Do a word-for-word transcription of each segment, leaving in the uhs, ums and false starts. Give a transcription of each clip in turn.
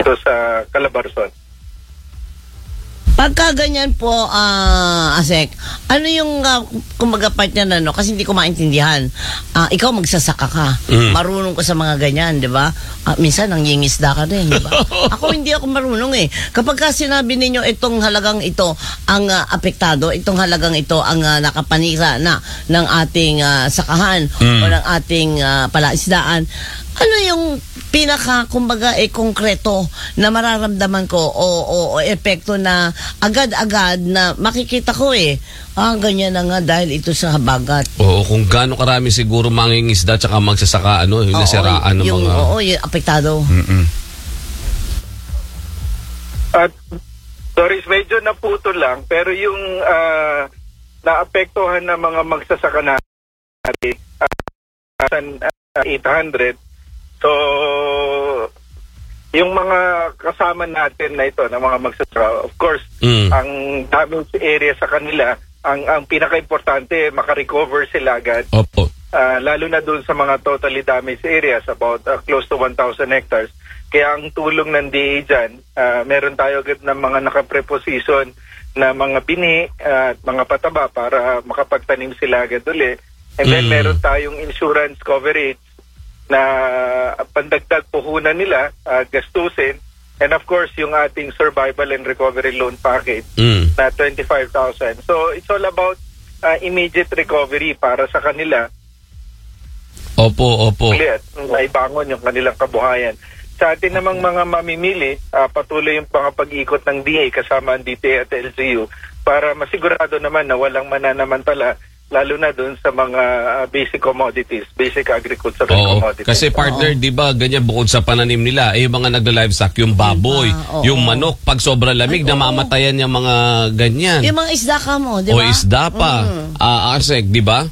dito sa Calabarzon. Pagka ganyan po, uh, Asek, ano yung, uh, kumbaga partner na, no? Kasi hindi ko maintindihan. Uh, ikaw magsasaka ka. Mm. Marunong ka sa mga ganyan, di ba? Uh, minsan, nangingisda ka din, di ba? Ako, hindi ako marunong eh. Kapag ka sinabi ninyo, itong halagang ito ang uh, apektado, itong halagang ito ang uh, nakapanira na ng ating uh, sakahan mm. o ng ating uh, palaisdaan, ano yung pinaka, kumbaga, eh, konkreto na mararamdaman ko o, o, o epekto na agad-agad na makikita ko eh, ah, ganyan na nga dahil ito sa habagat. Oo, kung gaano karami siguro mangingisda tsaka magsasaka, ano, yung oo, nasiraan ng yung, mga... Oo, yung apektado. Mm-mm. At, Doris, medyo naputo lang, pero yung uh, naapektuhan ng mga magsasaka natin, uh, eight hundred, so, yung mga kasama natin na ito, na mga magsasaka, of course, mm. ang damage area sa kanila, ang ang pinaka-importante, makarecover sila agad. Opo. Uh, lalo na doon sa mga totally damaged areas, about uh, close to one thousand hectares. Kaya ang tulong ng D A dyan, uh, meron tayo agad ng mga nakapreposition na mga bini at uh, mga pataba para makapagtanim sila agad uli. And then mm. meron tayong insurance coverage na pandagdag puhunan nila, uh, gastusin, and of course yung ating survival and recovery loan package mm. na twenty-five thousand. So it's all about uh, immediate recovery para sa kanila. Opo, opo. Ulit, naibangon yung kanilang kabuhayan. Sa atin namang mga mamimili, uh, patuloy yung pangapag-ikot ng D A kasama ang D T A at L G U para masigurado naman na walang mananamantala, lalo na doon sa mga uh, basic commodities, basic agricultural oo, commodities. Kasi partner, di ba, ganyan bukod sa pananim nila, eh, yung mga nagla-livestock, yung baboy, diba? Yung manok, pag sobrang lamig, ay, namamatayan yung mga ganyan. Yung mga isda ka mo, di ba? O isda pa. Mm. Uh, Asek, di ba?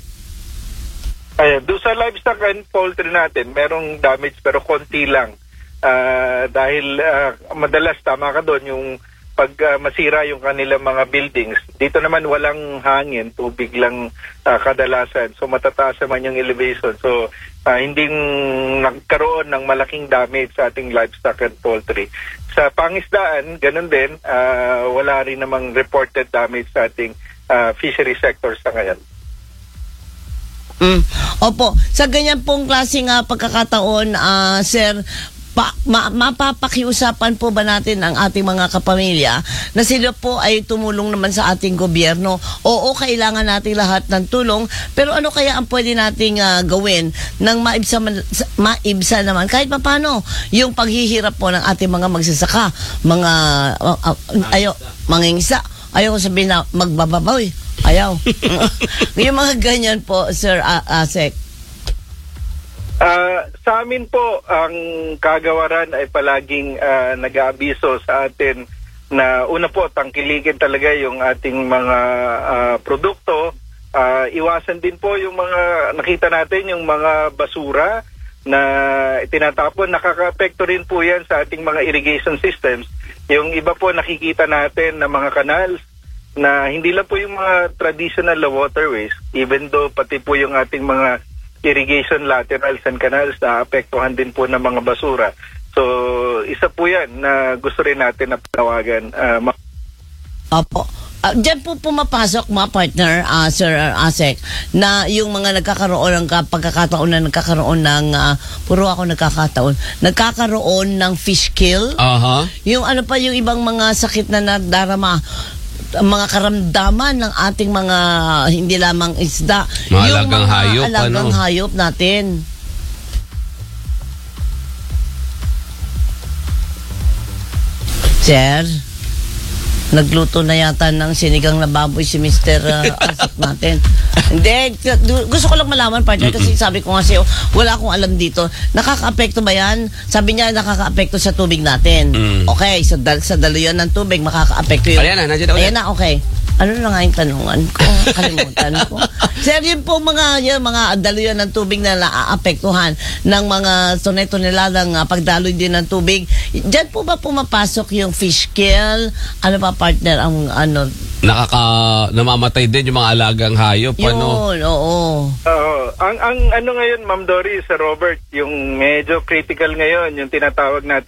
Ay, doon sa livestock and poultry natin, merong damage pero konti lang. Uh, dahil uh, madalas, tama ka doon, yung pag uh, masira yung kanilang mga buildings, dito naman walang hangin, tubig lang uh, kadalasan. So matataas naman yung elevation. So uh, hindi nagkaroon ng malaking damage sa ating livestock and poultry. Sa pangisdaan, ganun din, uh, wala rin namang reported damage sa ating uh, fishery sector sa ngayon. Mm. Opo, sa ganyan pong klaseng uh, pagkakataon, uh, sir, Pa, ma, mapapakiusapan po ba natin ang ating mga kapamilya na sila po ay tumulong naman sa ating gobyerno? Oo, kailangan natin lahat ng tulong, pero ano kaya ang pwede nating uh, gawin nang maibsa, maibsa naman kahit paano yung paghihirap po ng ating mga magsasaka, mga uh, uh, ayo, mangingisda, ayaw ko sabihin na magbababaw, ayaw. Yung mga ganyan po, Sir uh, Asek. Uh, sa amin po, ang kagawaran ay palaging uh, nag-aabiso sa atin na una po, tangkilikin talaga yung ating mga uh, produkto. Uh, iwasan din po yung mga, nakita natin yung mga basura na tinatapon. Nakaka-apekto rin po yan sa ating mga irrigation systems. Yung iba po nakikita natin na mga canals na hindi lang po yung mga traditional waterways, even though pati po yung ating mga irrigation laterals and canals na apektuhan din po ng mga basura. So, isa po yan na gusto rin natin na panawagan. Uh, Opo. Uh, diyan po pumapasok mga partner, uh, Sir Asek, na yung mga nagkakaroon ng pagkakataon na nagkakaroon ng, uh, puro ako nagkakataon, nagkakaroon ng fish kill. Uh-huh. Yung ano pa, yung ibang mga sakit na nadarama, mga karamdaman ng ating mga hindi lamang isda, mga yung alagang mga hayop, alagang ano? hayop natin. Sir, nagluto na yata ng sinigang na baboy si Mister Uh, Asek natin. Hindi, gusto ko lang malaman, partner, kasi sabi ko nga sa'yo, wala akong alam dito. Nakaka-apekto ba yan? Sabi niya, nakaka-apekto sa tubig natin. Mm. Okay, so dal sa daluyan ng tubig, makaka-apekto yun. Ayan na, nandiyan na ulit. Ayan na, okay. Ano na nga yung tanungan ko? Kalimutan ko. Sir, yun po mga, yun, mga daluyan ng tubig na naaapektuhan ng mga tonel-toneladang uh, pagdaloy din ng tubig. Diyan po ba pumapasok yung fish kill? Ano pa, partner, ang ano? Nakaka, namamatay din yung mga alagang hayop. Yun, ano? oo. Uh, ang, ang ano ngayon, Ma'am Dory, Sir Robert, yung medyo critical ngayon, yung tinatawag natin